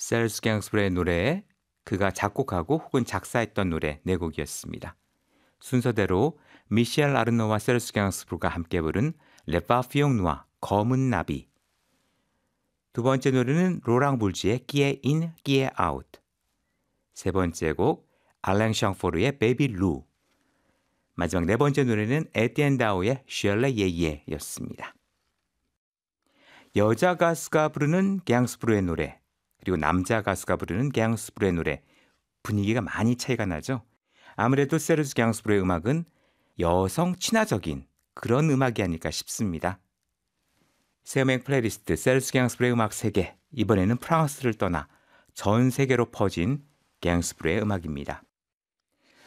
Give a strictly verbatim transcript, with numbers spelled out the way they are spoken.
세르스 갱스브르의 노래, 그가 작곡하고 혹은 작사했던 노래 네 곡이었습니다. 순서대로 미셸 아르노와 세르스 갱스브르가 함께 부른 레 파피옹 누아, 검은 나비. 두 번째 노래는 로랑 불지의 끼에 인, 끼에 아웃. 세 번째 곡 알랭 샹포르의 베이비 루. 마지막 네 번째 노래는 에티엔 다오의 쉘레 예예였습니다. 여자 가수가 부르는 갱스브르의 노래, 그리고 남자 가수가 부르는 갱스브르의 노래, 분위기가 많이 차이가 나죠. 아무래도 세르스 갱스브르의 음악은 여성 친화적인 그런 음악이 아닐까 싶습니다. 세어맹 플레이리스트 세르스 갱스브르의 음악 세계, 이번에는 프랑스를 떠나 전 세계로 퍼진 갱스브르의 음악입니다.